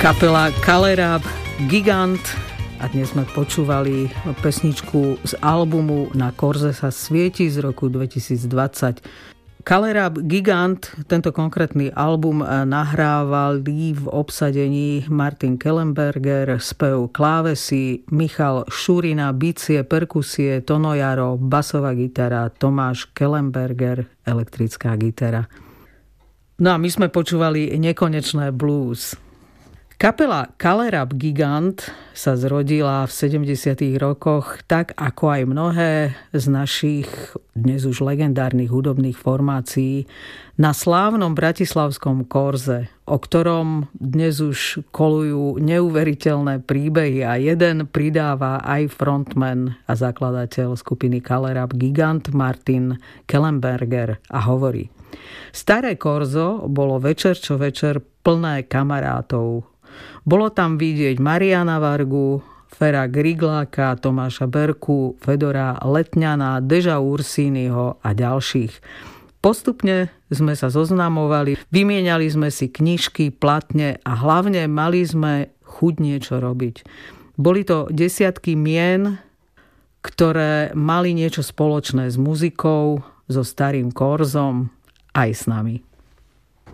Kapela Kalerab, Gigant, a dnes sme počúvali pesničku z albumu Na korze sa svieti z roku 2020. Kalerab, Gigant, tento konkrétny album nahrávali v obsadení Martin Kellenberger, spev, klávesy, Michal Šurina, bicie, perkusie, Tono Jaro, basová gitara, Tomáš Kellenberger, elektrická gitara. No a my sme počúvali Nekonečné blues. Kapela Kalerab Gigant sa zrodila v 70. rokoch, tak ako aj mnohé z našich dnes už legendárnych hudobných formácií, na slávnom bratislavskom korze, o ktorom dnes už kolujú neuveriteľné príbehy, a jeden pridáva aj frontman a zakladateľ skupiny Kalerab Gigant Martin Kellenberger a hovorí: Staré korzo bolo večer čo večer plné kamarátov. Bolo tam vidieť Mariana Vargu, Fera Grigláka, Tomáša Berku, Fedora Letňana, Deža Ursínyho a ďalších. Postupne sme sa zoznamovali, vymieniali sme si knižky, platne a hlavne mali sme chuť niečo robiť. Boli to desiatky mien, ktoré mali niečo spoločné s muzikou, so starým korzom, aj s nami.